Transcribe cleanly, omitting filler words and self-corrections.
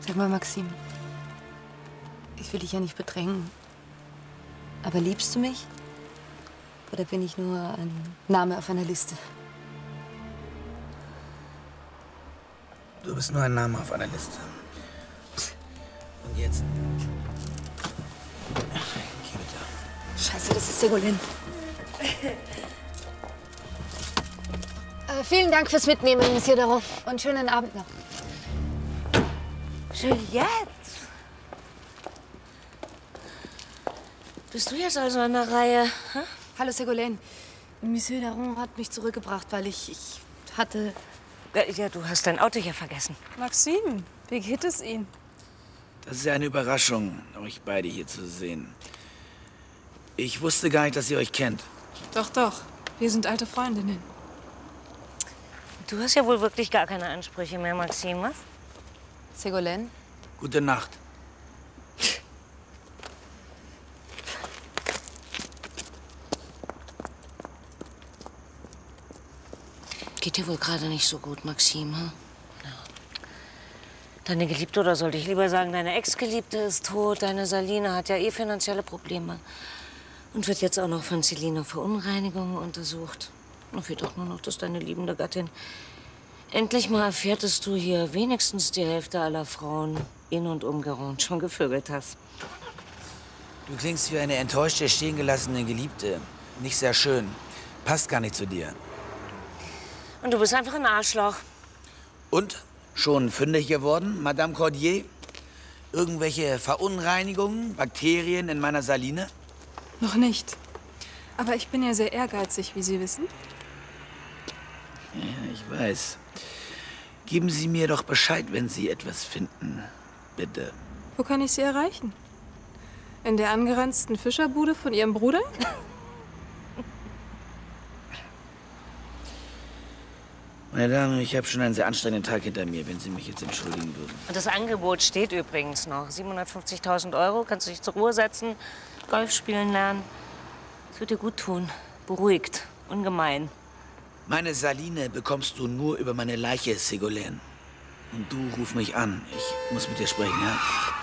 Sag mal, Maxim, ich will dich ja nicht bedrängen. Aber liebst du mich? Oder bin ich nur ein Name auf einer Liste? Du bist nur ein Name auf einer Liste. Und jetzt? Geh bitte. Scheiße, das ist Ségolène. Vielen Dank fürs Mitnehmen, Monsieur Daron. Und schönen Abend noch. Juliette! Bist du jetzt also an der Reihe? Hä? Hallo, Ségolène. Monsieur Daron hat mich zurückgebracht, weil ich hatte... Ja, du hast dein Auto hier vergessen. Maxim, wie geht es Ihnen? Das ist ja eine Überraschung, euch beide hier zu sehen. Ich wusste gar nicht, dass ihr euch kennt. Doch, doch. Wir sind alte Freundinnen. Du hast ja wohl wirklich gar keine Ansprüche mehr, Maxim, was? Ségolène? Gute Nacht. Geht dir wohl gerade nicht so gut, Maxim, hm? Ja. Deine Geliebte, oder sollte ich lieber sagen, deine Ex-Geliebte ist tot. Deine Saline hat ja eh finanzielle Probleme. Und wird jetzt auch noch von Celine Verunreinigungen untersucht. Und fehlt doch nur noch, dass deine liebende Gattin endlich mal erfährt, dass du hier wenigstens die Hälfte aller Frauen in und um Garonne schon gevögelt hast. Du klingst wie eine enttäuschte, stehengelassene Geliebte. Nicht sehr schön. Passt gar nicht zu dir. Und du bist einfach ein Arschloch. Und? Schon fündig geworden, Madame Cordier? Irgendwelche Verunreinigungen, Bakterien in meiner Saline? Noch nicht. Aber ich bin ja sehr ehrgeizig, wie Sie wissen. Ja, ich weiß. Geben Sie mir doch Bescheid, wenn Sie etwas finden. Bitte. Wo kann ich Sie erreichen? In der angeranzten Fischerbude von Ihrem Bruder? Meine Damen, ich habe schon einen sehr anstrengenden Tag hinter mir, wenn Sie mich jetzt entschuldigen würden. Und das Angebot steht übrigens noch. 750.000 €, kannst du dich zur Ruhe setzen, Golf spielen lernen. Das wird dir gut tun. Beruhigt, ungemein. Meine Saline bekommst du nur über meine Leiche, Ségolène. Und du ruf mich an. Ich muss mit dir sprechen, ja?